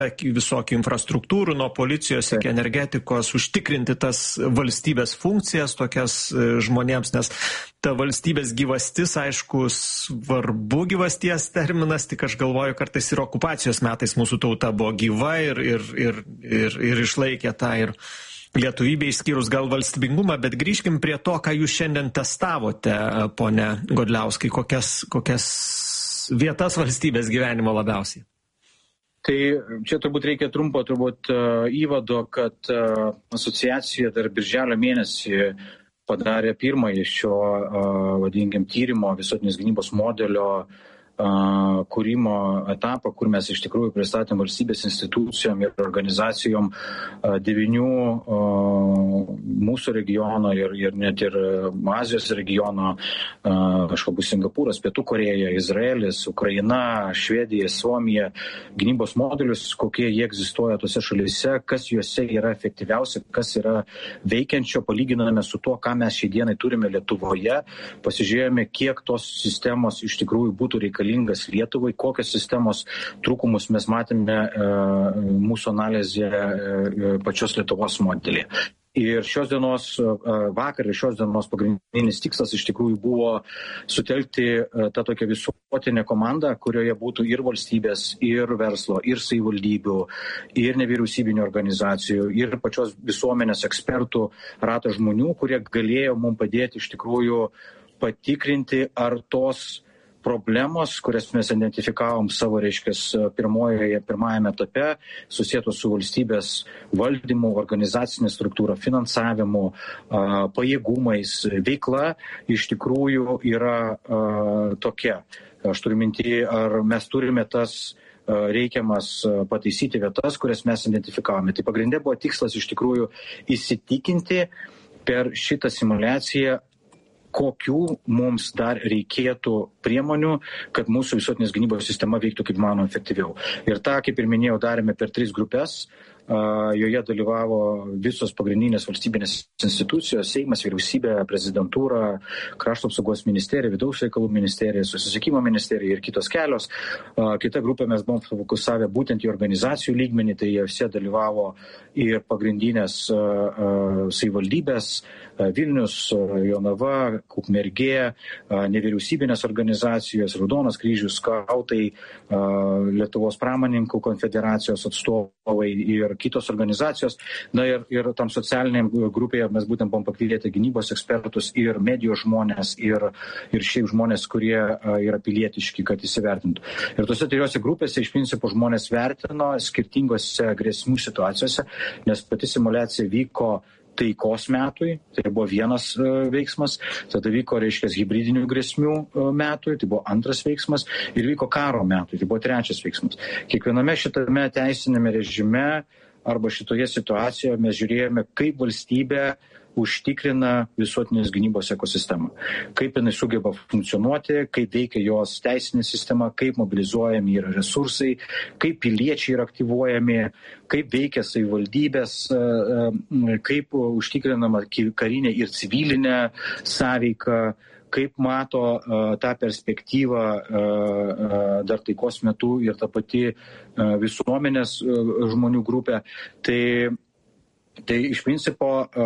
visokių infrastruktūrų, nuo policijos iki energetikos, užtikrinti tas valstybės funkcijas tokias žmonėms, nes ta valstybės gyvastis, aišku, svarbu gyvasties terminas, tik aš galvoju, kartais ir okupacijos metais mūsų tauta buvo gyva ir išlaikė tą ir lietuvybę išskyrus gal valstybingumą, bet grįžkim prie to, ką jūs šiandien testavote, pone Godliauskai, kokias vietas valstybės gyvenimo labiausiai. Tai čia turbūt reikia trumpo įvado, kad asociacija dar birželio mėnesį padarė pirmąjį šio, vadinkim, tyrimo visuotinės gynybos modelio kūrimo etapą, kur mes iš tikrųjų pristatėm valstybės institucijom ir organizacijom 9 mūsų regiono ir net ir Azijos regiono, aš kalbu Singapūras, Pietų Korėja, Izraelis, Ukraina, Švedija, Suomija, gynybos modelius, kokie jie egzistuoja tose šalyse, kas juose yra efektyviausia, kas yra veikiančio, palyginame su tuo, ką mes šiai dienai turime Lietuvoje, pasižiūrėjome, kiek tos sistemos iš tikrųjų būtų reikalingas Lietuvai, kokios sistemos trūkumus mes matėme mūsų analizėje pačios Lietuvos modelį. Ir šios dienos, vakar ir šios dienos pagrindinis tikslas iš tikrųjų buvo sutelkti tą tokią visuotinę komandą, kurioje būtų ir valstybės, ir verslo, ir savivaldybių, ir nevyriausybinių organizacijų, ir pačios visuomenės ekspertų rato žmonių, kurie galėjo mums padėti iš tikrųjų patikrinti, ar tos problemos, kurias mes identifikavom savo, pirmajame etape, susietos su valstybės valdymu, organizacinė struktūra, finansavimu, pajėgumais, veikla, iš tikrųjų yra tokia. Aš turiu minti, ar mes turime tas reikiamas pataisyti vietas, kurias mes identifikavome. Tai pagrindė buvo tikslas iš tikrųjų įsitikinti per šitą simuliaciją, kokių mums dar reikėtų priemonių, kad mūsų visuotinės gynybos sistema veiktų kaip mano efektyviau. Ir tą, kaip ir minėjau, darėme per 3 grupės. Joje dalyvavo visos pagrindinės valstybinės institucijos, Seimas, vyriausybė, prezidentūra, Krašto apsaugos ministerija, Vidaus reikalų ministerija, Susisiekimo ministerija ir kitos kelios. Kita grupė mes buvom fokusavę būtent į organizacijų lygmenį, tai jose dalyvavo ir pagrindinės savivaldybės, Vilnius, Jonava, Ukmergė, nevyriausybinės organizacijos, Raudonas kryžius, skautai, Lietuvos pramonininkų konfederacijos atstovai ir kitos organizacijos. Na ir tam socialiniam grupėje mes būtent buvom pakvietę gynybos ekspertus ir medijos žmonės ir šiaip žmonės, kurie yra pilietiški, kad įsivertintų. Ir tose 3 grupėse iš principo žmonės vertino skirtingose grėsmių situacijose, nes pati simuliacija vyko taikos metui, tai buvo vienas veiksmas, tada vyko, hibridinių grėsmių metui, tai buvo antras veiksmas, ir vyko karo metui, tai buvo trečias veiksmas. Kiekviename šitame teisinėme režime arba šitoje situacijoje mes žiūrėjome, kaip valstybė užtikrina visuotinės gynybos ekosistemą. Kaip jinai sugeba funkcionuoti, kaip veikia jos teisinė sistema, kaip mobilizuojami yra resursai, kaip piliečiai yra aktyvuojami, kaip veikia savivaldybės, kaip užtikrinama karinė ir civilinė sąveika, kaip mato tą perspektyvą dar taikos metu ir ta pati visuomenės žmonių grupė. Tai iš principo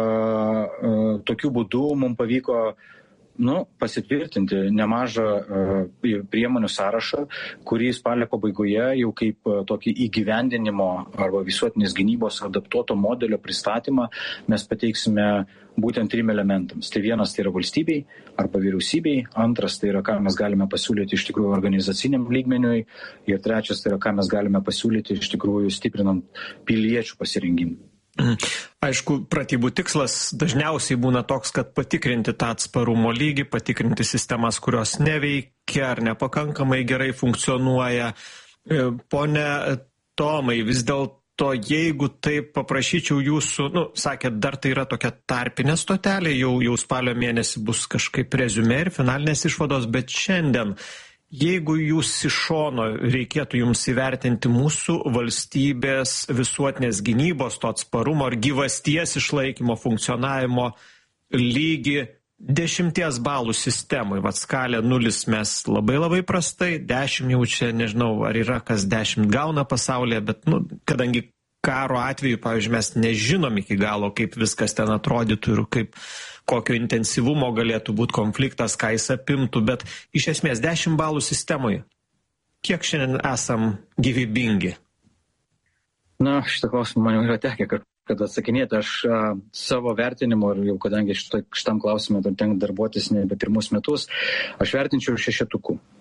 tokiu būdu mums pavyko pasitvirtinti nemažą priemonių sąrašą, kurį spalio pabaigoje jau kaip tokį įgyvendinimo arba visuotinės gynybos adaptuoto modelio pristatymą mes pateiksime būtent 3 elementams. Tai vienas tai yra valstybei arba vyriausybei, antras tai yra, ką mes galime pasiūlyti iš tikrųjų organizaciniam lygmeniui ir trečias tai yra, ką mes galime pasiūlyti iš tikrųjų stiprinant piliečių pasirengimą. Aišku, pratybų tikslas dažniausiai būna toks, kad patikrinti tą atsparumo lygį, patikrinti sistemas, kurios neveikia ar nepakankamai gerai funkcionuoja. Pone Tomai, vis dėlto, jeigu taip paprašyčiau jūsų, sakėt, dar tai yra tokia tarpinė stotelė, jau spalio mėnesį bus kažkaip reziumė ir finalinės išvados, bet šiandien, jeigu jūs iš šono reikėtų jums įvertinti mūsų valstybės visuotinės gynybos, to atsparumo ar gyvasties išlaikymo, funkcionavimo lygį, 10 balų sistemai, vat skalė 0 mes labai prastai, 10 jau čia, nežinau, ar yra kas 10 gauna pasaulyje, bet, kadangi karo atveju, pavyzdžiui, mes nežinom iki galo, kaip viskas ten atrodytų ir kokio intensyvumo galėtų būti konfliktas, ką jis apimtų, bet iš esmės 10 balų sistemoje, kiek šiandien esam gyvybingi? Na, šitą klausimą man jau yra tekę, kad atsakinėti. Aš savo vertinimu, ir jau kadangi šitam klausimui tenka darbuotis nebe pirmus metus, aš vertinčiau 6.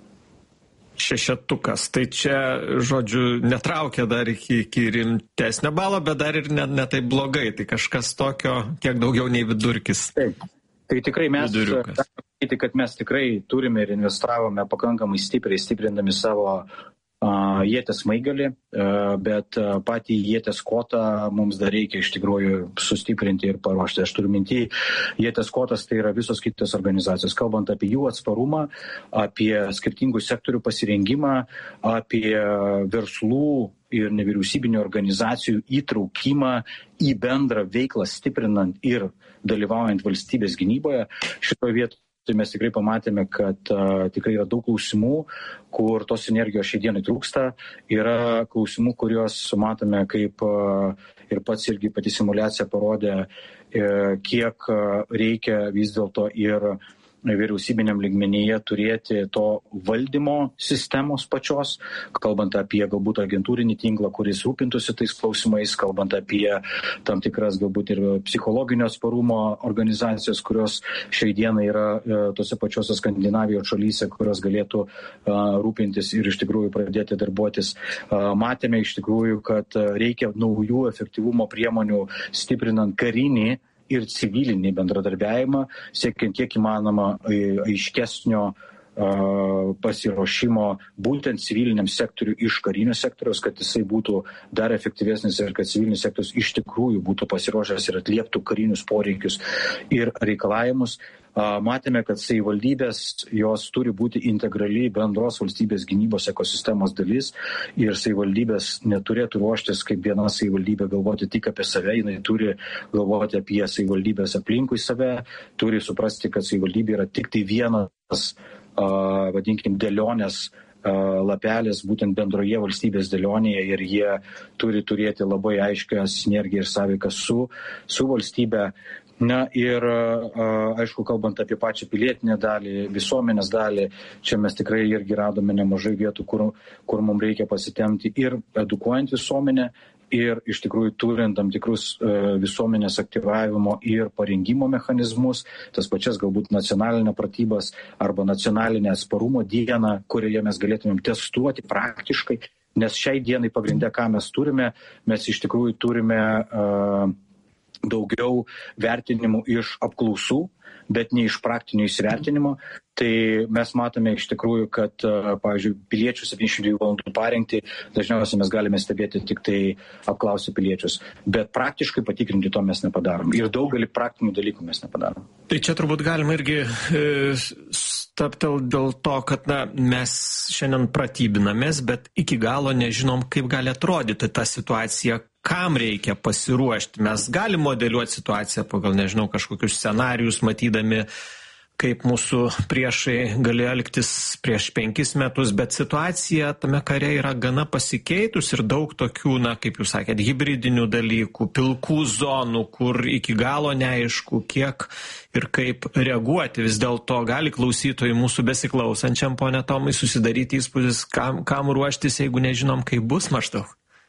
6, tai čia, žodžiu, netraukia dar iki rimtesnio balo, bet dar ir ne taip blogai, tai kažkas tokio kiek daugiau nei vidurkis. Taip, tai tikrai mes sakyti, kad mes tikrai turime ir investavome pakankamai stiprindami savo ieties smaigalį, bet patį ieties kotą mums dar reikia iš tikrųjų sustiprinti ir paruošti. Aš turiu minty, ieties kotas tai yra visos kitos organizacijos. Kalbant apie jų atsparumą, apie skirtingų sektorių pasirengimą, apie verslų ir nevyriausybinių organizacijų įtraukimą į bendrą veiklą, stiprinant ir dalyvaujant valstybės gynyboje. Šitoje vietoje mes tikrai pamatėme, kad tikrai yra daug klausimų, kur tos energijos šiai dienai trūksta. Yra klausimų, kuriuos matome, kaip ir pati simuliacija parodė, kiek reikia vis dėlto ir vyriausybiniam lygmenyje turėti to valdymo sistemos pačios, kalbant apie galbūt agentūrinį tinklą, kuris rūpintųsi tais klausimais, kalbant apie tam tikras galbūt ir psichologinio atsparumo organizacijos, kurios šiai dienai yra tose pačiose Skandinavijos šalyse, kurios galėtų rūpintis ir iš tikrųjų pradėti darbuotis. Matėme iš tikrųjų, kad reikia naujų efektyvumo priemonių stiprinant karinį ir civilinį bendradarbiavimą, siekiant kiek įmanoma aiškesnio pasiruošimo būtent civiliniam sektoriui iš karinio sektoriaus, kad jisai būtų dar efektyvesnis ir kad civilinis sektorius iš tikrųjų būtų pasiruošęs ir atlieptų karinius poreikius ir reikalavimus. Matėme, kad savivaldybės, jos turi būti integrali bendros valstybės gynybos ekosistemos dalis ir savivaldybės neturėtų ruoštis kaip viena savivaldybė galvoti tik apie save, jinai turi galvoti apie savivaldybės aplinkui save, turi suprasti, kad savivaldybė yra tik tai vienas, vadinkim, dėlionės lapelis būtent bendroje valstybės dėlionėje ir jie turi turėti labai aiškią sinergiją ir sąveiką su valstybe. Na ir, aišku, kalbant apie pačią pilietinę dalį, visuomenės dalį, čia mes tikrai irgi radome nemažai vietų, kur mums reikia pasitemti ir edukuojant visuomenę, ir iš tikrųjų turint tam tikrus visuomenės aktyvavimo ir parengimo mechanizmus, tas pačias galbūt nacionalinę pratybas arba nacionalinę atsparumo dieną, kurioje mes galėtumėm testuoti praktiškai, nes šiai dienai pagrinde, ką mes turime, mes iš tikrųjų turime daugiau vertinimų iš apklausų, bet ne iš praktinio įsivertinimo. Tai mes matome iš tikrųjų, kad, pavyzdžiui, piliečių 72 valandų parengti dažniausiai mes galime stebėti tik tai apklausę piliečius, bet praktiškai patikrinti to mes nepadarom. Ir daugelį praktinių dalykų mes nepadarom. Tai čia turbūt galima irgi staptelt dėl to, kad mes šiandien pratybinamės, bet iki galo nežinom, kaip gali atrodyti ta situacija, kam reikia pasiruošti. Mes galim modeliuoti situaciją pagal, nežinau, kažkokius scenarijus, matydami, kaip mūsų priešai galėjo elgtis prieš 5 metus, bet situacija tame kare yra gana pasikeitus ir daug tokių, kaip jūs sakėt, hibridinių dalykų, pilkų zonų, kur iki galo neaišku, kiek ir kaip reaguoti. Vis dėlto gali klausytojai mūsų besiklausančiam, pone Tomai, susidaryti įspūdis, kam ruoštis, jeigu nežinom, kaip bus maždaug.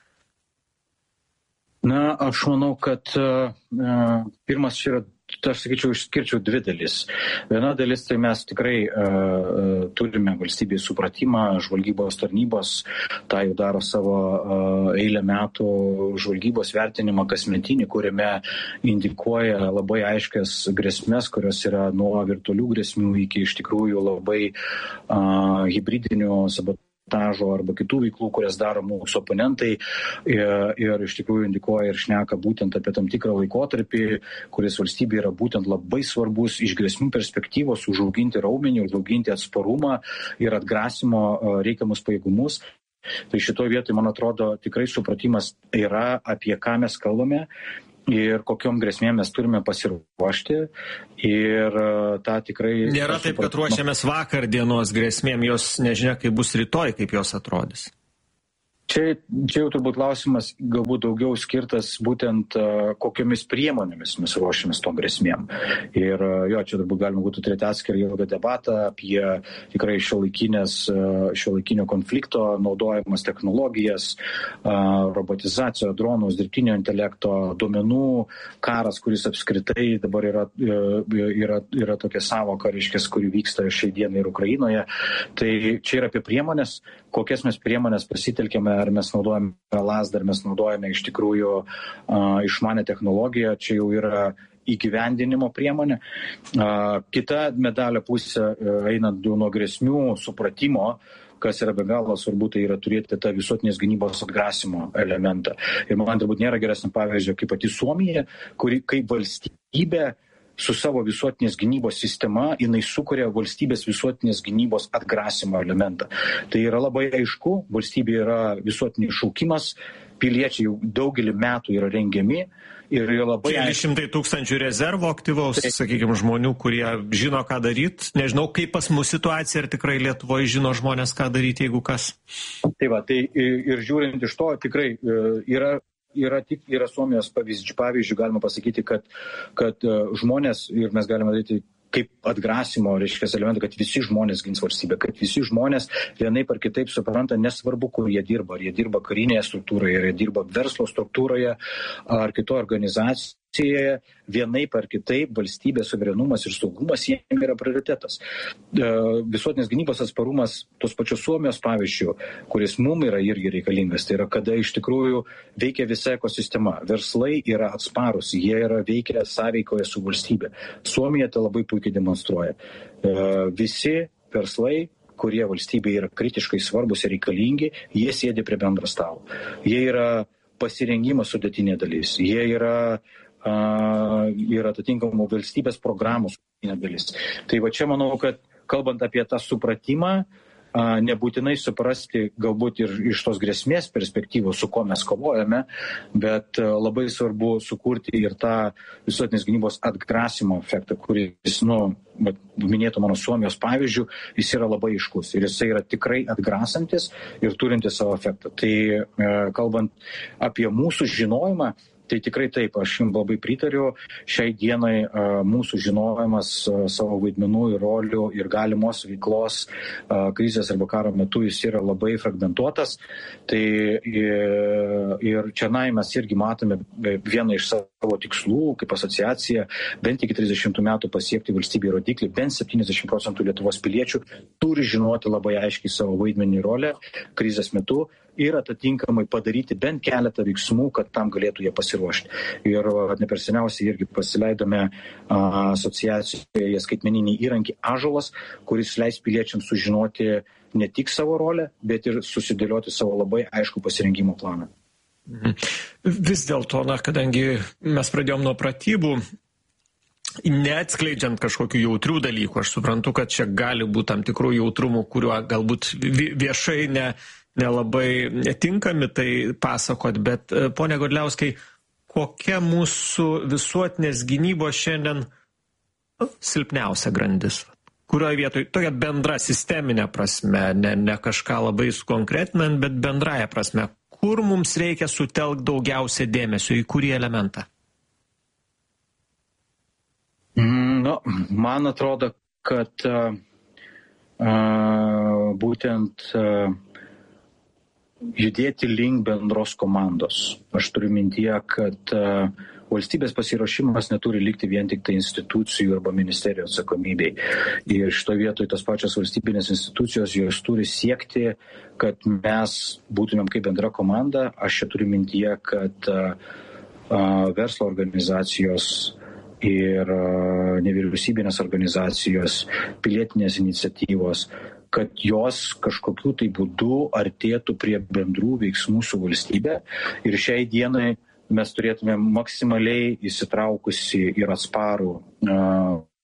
Na, aš manau, kad pirmas čia yra, aš sakyčiau, išskirčiau 2 dalis. Viena dalis, tai mes tikrai turime valstybės supratimą, žvalgybos tarnybos, tą jau daro savo eilę metų žvalgybos vertinimą kasmetinį, kuriame indikuoja labai aiškias grėsmės, kurios yra nuo virtualių grėsmių iki iš tikrųjų labai hibridinių sabotažo arba kitų veiklų, kurias daro mūsų oponentai ir iš tikrųjų indikuoja ir šneka būtent apie tam tikrą laikotarpį, kuris valstybė yra būtent labai svarbus iš grėsmių perspektyvos užauginti raumenį, užauginti atsparumą ir atgrasimo reikiamus pajėgumus. Tai šitoje vietoje, man atrodo, tikrai supratimas yra, apie ką mes kalbame. ir kokiom grėsmėm mes turime pasiruošti. Ir tą tikrai... Nėra taip, kad ruošiamės vakar dienos grėsmėm, jos nežinia, kaip bus rytoj, kaip jos atrodys. Čia jau turbūt klausimas galbūt daugiau skirtas būtent kokiomis priemonėmis mes ruošiamės tom grėsmėm. Ir čia turbūt galima būtų turėti atskirą ilgą debatą apie tikrai šiuolaikinio konflikto naudojamas technologijas, robotizaciją, dronus, dirbtinio intelekto, duomenų karas, kuris apskritai dabar yra tokia savoka, reiškia, kuri vyksta šiai dienai ir Ukrainoje. Tai čia yra apie priemonės, kokias mes priemonės pasitelkėme, ar mes naudojame lazdą, ar mes naudojame iš tikrųjų išmanę technologiją, čia jau yra įgyvendinimo priemonė. Kita medalio pusė, einant nuo grėsmių supratimo, kas yra be galo svarbu, tai yra turėti tą visuotinės gynybos atgrasimo elementą. Ir man turbūt nėra geresnio pavyzdžio kaip pati Suomija, kuri kaip valstybė su savo visuotinės gynybos sistema, jinai sukuria valstybės visuotinės gynybos atgrasimo elementą. Tai yra labai aišku, valstybė yra visuotinis šaukimas, piliečiai jau daugelį metų yra rengiami ir labai... 100 tūkstančių rezervo aktyvaus, sakykime, žmonių, kurie žino, ką daryti. Nežinau, kaip pas mus situacija, ar tikrai Lietuvoje žino žmonės, ką daryti, jeigu kas. Tai ir žiūrint iš to, tikrai yra Suomijos pavyzdžių, galima pasakyti, kad žmonės, ir mes galime daryti kaip atgrasimo, reiškia, elementą, kad visi žmonės gins valstybę, kad visi žmonės vienaip ar kitaip supranta, nesvarbu, kur jie dirba, ar jie dirba karinėje struktūroje, ar jie dirba verslo struktūroje, ar kitoje organizacijoje, vienaip ar kitaip valstybės suverenumas ir saugumas jiems yra prioritetas. Visuotinės gynybos atsparumas, tos pačios Suomijos pavyzdžių, kuris mums yra irgi reikalingas, tai yra, kada iš tikrųjų veikia visa ekosistema. Verslai yra atsparus, jie veikia sąveikoje su valstybė. Suomija tai labai puikiai demonstruoja. Visi verslai, kurie valstybė yra kritiškai svarbus ir reikalingi, jie sėdi prie bendro stalo. Jie yra pasirengimo sudėtinė dalis. Jie yra atitinkamų valstybės programų sudėtinė dalis. Tai va čia manau, kad kalbant apie tą supratimą, nebūtinai suprasti galbūt ir iš tos grėsmės perspektyvos, su ko mes kovojame, bet labai svarbu sukurti ir tą visuotinės gynybos atgrasimo efektą, kuris, minėtų mano Suomijos pavyzdžių, jis yra labai aiškus ir jis yra tikrai atgrasantis ir turintis savo efektą. Tai kalbant apie mūsų žinojimą, tai tikrai taip, aš jums labai pritariu. Šiai dienai mūsų žinojimas savo vaidmenų ir rolių ir galimos veiklos krizės arba karo metu jis yra labai fragmentuotas. Tai ir čionai mes irgi matome vieną iš savo tikslų, kaip asociacija, bent iki 30 metų pasiekti valstybei rodiklį, bent 70% Lietuvos piliečių turi žinoti labai aiškiai savo vaidmenį ir rolę krizės metu ir atitinkamai padaryti bent keletą veiksmų, kad tam galėtų jie pasiruošti. Ir neperseniausiai irgi pasileidome asociacijoje skaitmeninį įrankį Ąžuolas, kuris leis piliečiams sužinoti ne tik savo rolę, bet ir susidėlioti savo labai aiškų pasirengimo planą. Vis dėlto, kadangi mes pradėjom nuo pratybų, neatskleidžiant kažkokių jautrių dalykų, aš suprantu, kad čia gali būti tam tikrų jautrumų, kuriuo galbūt viešai nelabai tinkami tai pasakot, bet pone Godliauskai, kokia mūsų visuotinės gynybos šiandien silpniausia grandis? Kurioje vietoje, tokia bendra sisteminė prasme, ne kažką labai sukonkretinant, bet bendraja prasme, kur mums reikia sutelkti daugiausia dėmesio, į kurį elementą? Man atrodo, kad būtent judėti link bendros komandos. Aš turiu mintyje, kad valstybės pasiruošimas neturi likti vien tik tai institucijų arba ministerijų atsakomybei. Ir šito vietoj tos pačios valstybinės institucijos, jos turi siekti, kad mes būtumėm kaip bendra komanda. Aš čia turiu mintyje, kad verslo organizacijos ir nevyriausybinės organizacijos, pilietinės iniciatyvos, kad jos kažkokiu tai būdu artėtų prie bendrų veiksmų su valstybe. Ir šiai dienai mes turėtume maksimaliai įsitraukusi ir atsparų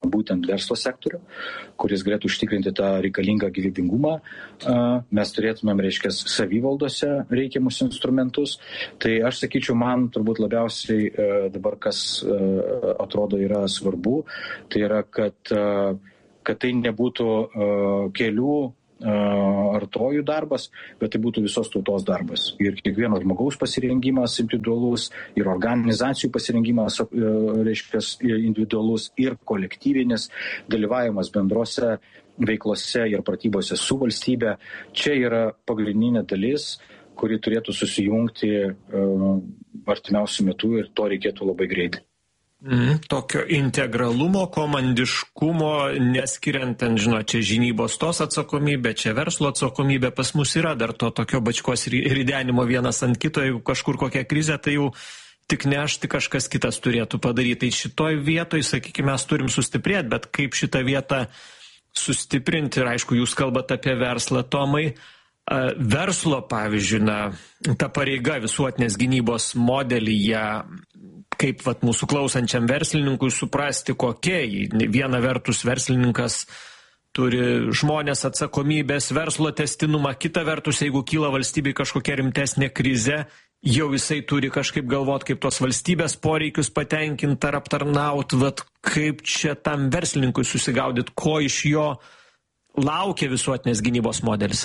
būtent verslo sektorių, kuris galėtų užtikrinti tą reikalingą gyvybingumą. Mes turėtumėm, reiškia, savivaldose reikiamus instrumentus. Tai aš sakyčiau, man turbūt labiausiai dabar, kas atrodo yra svarbu, tai yra, kad tai nebūtų kelių ar trojų darbas, bet tai būtų visos tautos darbas. Ir kiekvieno žmogaus pasirengimas individualus, ir organizacijų pasirengimas, reiškia, individualus, ir kolektyvinis dalyvavimas bendrose veiklose ir pratybose su valstybe. Čia yra pagrindinė dalis, kuri turėtų susijungti artimiausiu metu ir to reikėtų labai greitai. Tokio integralumo, komandiškumo, neskiriant ten, čia žinybos tos atsakomybė, čia verslo atsakomybė, pas mus yra dar to tokio bačkos ridenimo vienas ant kito, jeigu kažkur kokia krizė, tai jau tik ne aš, tik kažkas kitas turėtų padaryti. Tai šitoj vietoj, sakykime, mes turim sustiprėti, bet kaip šitą vietą sustiprinti, ir aišku, jūs kalbate apie verslą, Tomai, verslo, pavyzdžiui, ta pareiga visuotinės gynybos modelyje, kaip mūsų klausančiam verslininkui suprasti, kokia. Viena vertus verslininkas turi žmonės atsakomybės, verslo testinumą, kita vertus, jeigu kyla valstybei kažkokia rimtesnė krize, jau jisai turi kažkaip galvoti, kaip tos valstybės poreikius patenkinti ar aptarnauti, kaip čia tam verslininkui susigaudyti, ko iš jo laukia visuotinės gynybos modelis.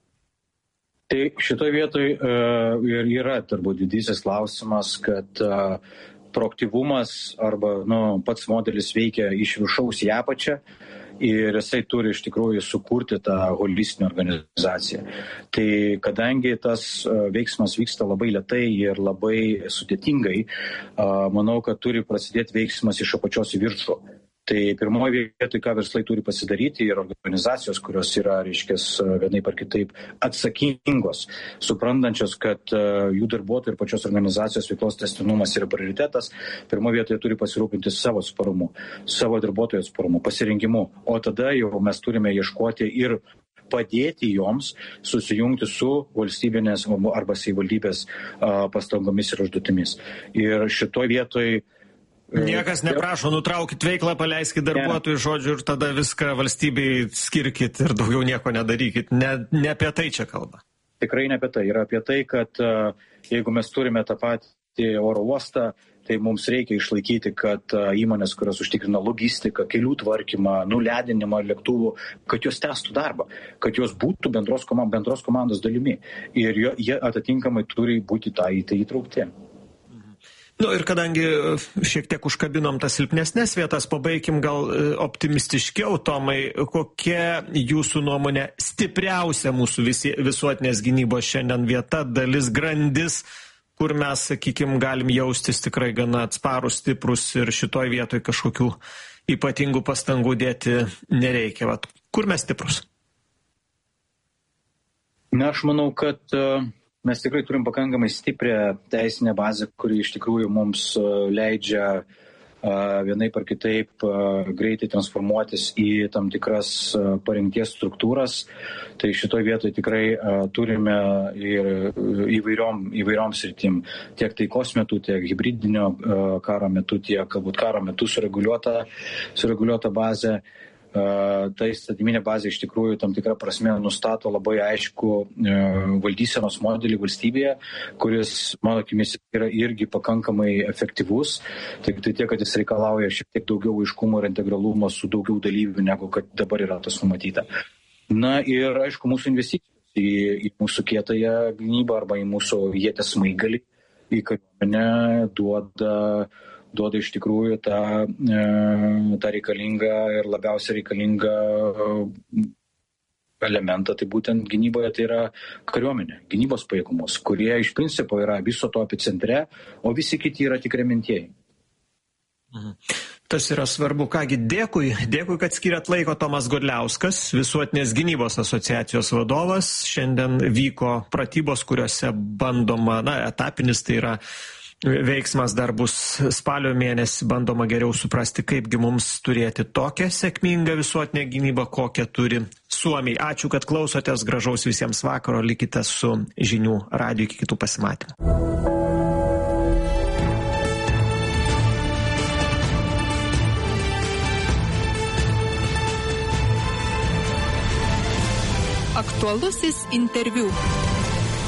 Tai šitoje vietoje ir yra turbūt didysis klausimas, kad proaktyvumas arba pats modelis veikia iš viršaus į apačią ir jisai turi iš tikrųjų sukurti tą holistinę organizaciją. Tai kadangi tas veiksmas vyksta labai lėtai ir labai sudėtingai, manau, kad turi prasidėti veiksmas iš apačios į viršų. Tai pirmoje vietoje, ką verslai turi pasidaryti ir organizacijos, kurios yra, reiškia, vienaip ar kitaip atsakingos, suprantančios, kad jų darbuotojų ir pačios organizacijos veiklos tęstinumas yra prioritetas, pirmoje vietoje turi pasirūpinti savo atsparumu, savo darbuotojų atsparumu, pasirengimu, o tada jau mes turime ieškoti ir padėti joms susijungti su valstybinės arba savivaldybės pastangomis ir užduotimis. Ir šitoje vietoje niekas neprašo, nutraukit veiklą, paleiskit darbuotojų, žodžiu, ir tada viską valstybei skirkit ir daugiau nieko nedarykit. Ne apie tai čia kalba. Tikrai ne apie tai. Yra apie tai, kad jeigu mes turime tą patį oro uostą, tai mums reikia išlaikyti, kad įmonės, kurios užtikrina logistiką, kelių tvarkymą, nuledinimą lėktuvų, kad jos tęstų darbą, kad jos būtų bendros komandos dalimi. Ir jie atitinkamai turi būti į tai įtraukti. Ir kadangi šiek tiek užkabinom tas silpnesnės vietas, pabaikim gal optimistiškiau, Tomai, kokia jūsų nuomonė stipriausia mūsų visuotinės gynybos šiandien vieta, dalis, grandis, kur mes, sakykime, galim jaustis tikrai gana atsparus, stiprus ir šitoj vietoj kažkokių ypatingų pastangų dėti nereikia. Kur mes stiprus? Aš manau, kad mes tikrai turim pakankamai stiprią teisinę bazę, kuri iš tikrųjų mums leidžia vienaip ar kitaip greitai transformuotis į tam tikras parengties struktūras. Tai šitoje vietoje tikrai turime ir įvairiom sritim, tiek taikos metu, tiek hibridinio karo metu, tiek galbūt karo metu sureguliuota bazė. Ta įstatyminė bazė iš tikrųjų tam tikrą prasme nustato labai aišku valdysenos modelį valstybėje, kuris, mano akimis, yra irgi pakankamai efektyvus. Tik tai tiek, kad jis reikalauja šiek tiek daugiau aiškumo ir integralumo su daugiau dalyvių, negu kad dabar yra tas numatyta. Ir, aišku, mūsų investicijos į mūsų kietąją gynybą arba į mūsų ieties smaigalį, į kariuomenę duoda iš tikrųjų tą reikalingą ir labiausiai reikalingą elementą, tai būtent gynyboje tai yra kariuomenė, gynybos pajėgumus, kurie iš principo yra viso to epicentre, o visi kiti yra tik remiantieji. Tas yra svarbu. Kągi, dėkui, kad skiriat laiko. Tomas Godliauskas, Visuotinės gynybos asociacijos vadovas. Šiandien vyko pratybos, kuriuose bandoma, etapinis tai yra veiksmas, dar bus spalio mėnesį, bandoma geriau suprasti, kaipgi mums turėti tokią sėkmingą visuotinę gynybą, kokią turi Suomiai. Ačiū, kad klausotės, gražaus visiems vakaro, likite su žinių radiju, iki kitų pasimatymų. Aktualusis interviu.